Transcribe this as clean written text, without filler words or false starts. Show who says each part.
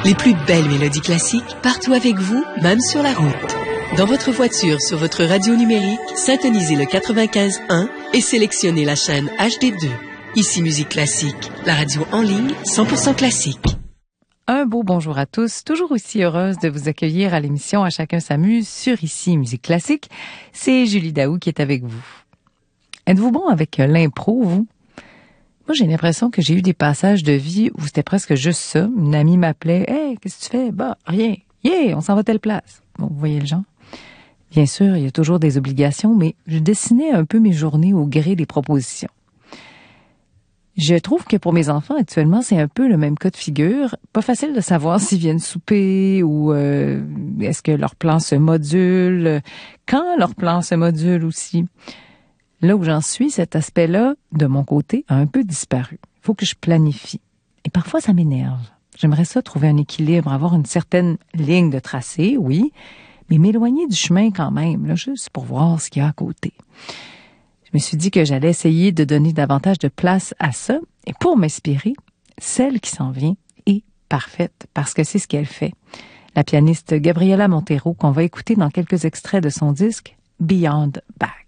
Speaker 1: Les plus belles mélodies classiques partout avec vous, même sur la route. Dans votre voiture, sur votre radio numérique, syntonisez le 95.1 et sélectionnez la chaîne HD2. Ici Musique Classique, la radio en ligne 100% classique.
Speaker 2: Un beau bonjour à tous, toujours aussi heureuse de vous accueillir à l'émission À chacun s'amuse sur Ici Musique Classique. C'est Julie Daou qui est avec vous. Êtes-vous bon avec l'impro, vous? Moi, j'ai l'impression que j'ai eu des passages de vie où c'était presque juste ça. Une amie m'appelait « Hey, qu'est-ce que tu fais? » Bah, rien. Yeah, on s'en va telle place. Bon, vous voyez le genre. Bien sûr, il y a toujours des obligations, mais je dessinais un peu mes journées au gré des propositions. Je trouve que pour mes enfants, actuellement, c'est un peu le même cas de figure. Pas facile de savoir s'ils viennent souper ou est-ce que leur plan se module, quand leur plan se module aussi. Là où j'en suis, cet aspect-là, de mon côté, a un peu disparu. Il faut que je planifie. Et parfois, ça m'énerve. J'aimerais ça trouver un équilibre, avoir une certaine ligne de tracé, oui, mais m'éloigner du chemin quand même, là, juste pour voir ce qu'il y a à côté. Je me suis dit que j'allais essayer de donner davantage de place à ça. Et pour m'inspirer, celle qui s'en vient est parfaite, parce que c'est ce qu'elle fait. La pianiste Gabriela Montero, qu'on va écouter dans quelques extraits de son disque Beyond Back.